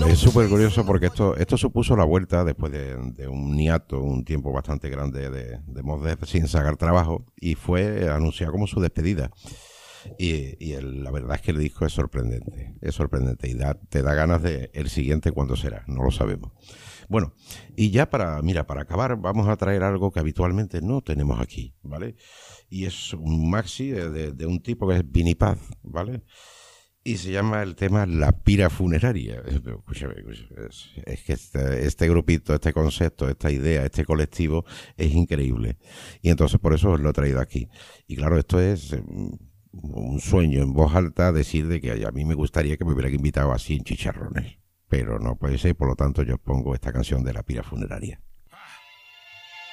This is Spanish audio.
Es súper curioso porque esto supuso la vuelta después de un hiato, un tiempo bastante grande de Mos Def sin sacar trabajo, y fue anunciado como su despedida. La verdad es que el disco es sorprendente y te da ganas de el siguiente cuándo será, no lo sabemos. Bueno, y ya para acabar, vamos a traer algo que habitualmente no tenemos aquí, ¿vale? Y es un maxi de un tipo que es Vinny Paz, ¿vale? Y se llama el tema La Pira Funeraria. Escúchame, es que este grupito, este concepto, esta idea, este colectivo es increíble. Y entonces por eso os lo he traído aquí. Y claro, esto es un sueño en voz alta decir de que a mí me gustaría que me hubieran invitado así en chicharrones. Pero no puede ser, por lo tanto yo os pongo esta canción de La Pira Funeraria.